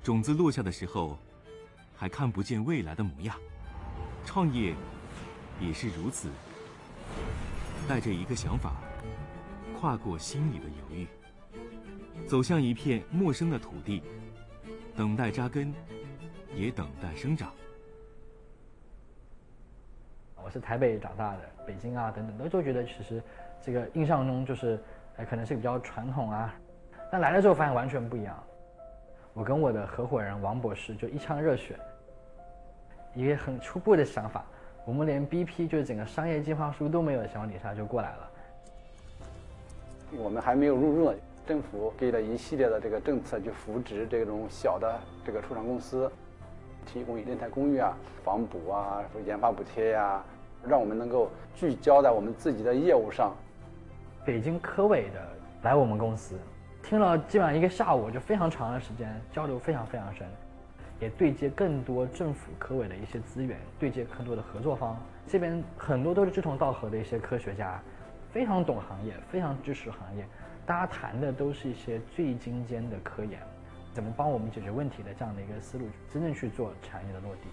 种子落下的时候，还看不见未来的模样。创业也是如此，带着一个想法，跨过心里的犹豫，走向一片陌生的土地，等待扎根，也等待生长。 我是台北长大的，北京啊等等，都觉得其实这个印象中就是可能是比较传统啊，但来了之后发现完全不一样。我跟我的合伙人王博士就一腔热血，一个很初步的想法，我们连 BP 就是整个商业计划书都没有的情况底下就过来了。 我们还没有入热，政府给了一系列的这个政策去扶植这种小的这个初创公司，提供人才公寓啊、房补啊、研发补贴呀，让我们能够聚焦在我们自己的业务上。 北京科委的来我们公司，听了基本上一个下午，就非常长的时间，交流非常非常深，也对接更多政府科委的一些资源，对接更多的合作方。这边很多都是志同道合的一些科学家，非常懂行业，非常支持行业，大家谈的都是一些最精尖的科研，怎么帮我们解决问题的这样的一个思路，真正去做产业的落地。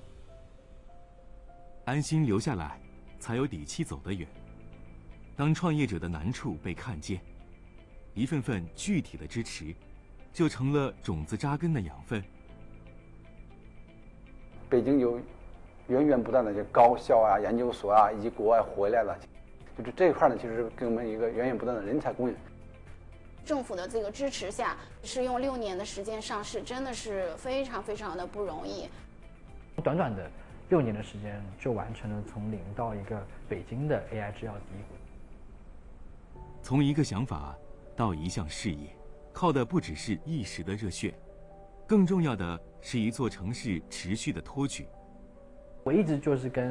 安心留下来，才有底气走得远。当创业者的难处被看见，一份份具体的支持，就成了种子扎根的养分。 北京有源源不断的这高校啊、研究所啊，以及国外回来了，就是这一块呢，其实给我们一个源源不断的人才供应。 政府的这个支持下，是用6年的时间上市，真的是非常非常的不容易。 短短的6年的时间，就完成了从零到一个北京的 AI 制药第一股。 从一个想法到一项事业，靠的不只是一时的热血，更重要的是一座城市持续的托举。 我一直就是跟